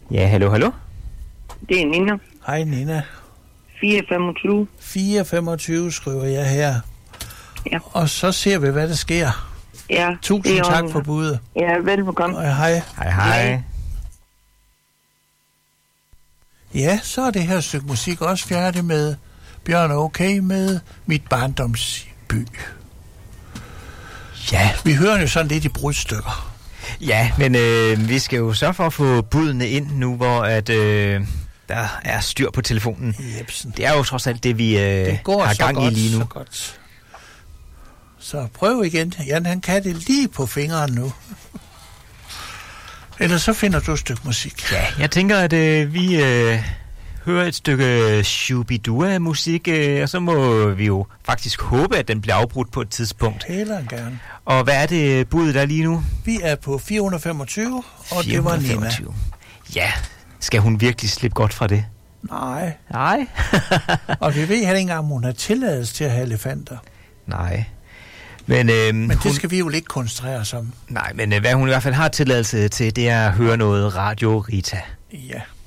Ja, hallo? Det er Nina. Hej Nina. 425. 425 skriver jeg her. Ja. Og så ser vi, hvad der sker. Ja. Tusind tak for budet. Ja, velbekomme. Og hej. Hej. Ja, så er det her stykke musik også færdig med Bjørn Okay med Mit barndomsby. Ja. Vi hører jo sådan lidt i brudstykker. Ja, men vi skal jo sørge for at få budene ind nu, hvor at, der er styr på telefonen. Jepsen. Det er jo trods alt det, vi det går har så gang godt, i lige nu. Så godt. Så prøv igen. Jan, han kan det lige på fingeren nu. Ellers så finder du et stykke musik. Ja, jeg tænker, at vi hører et stykke Shubidua-musik, og så må vi jo faktisk håbe, at den bliver afbrudt på et tidspunkt. Heller gerne. Og hvad er det budet der lige nu? Vi er på 425, og 425. det var Nina. Ja, skal hun virkelig slippe godt fra det? Nej. Og vi ved heller ikke engang, om hun har tilladelse til at have elefanter. Nej. Men det skal vi jo ikke koncentrere os om. Nej, men hvad hun i hvert fald har tilladelse til, det er at høre noget Radio Rita. Ja.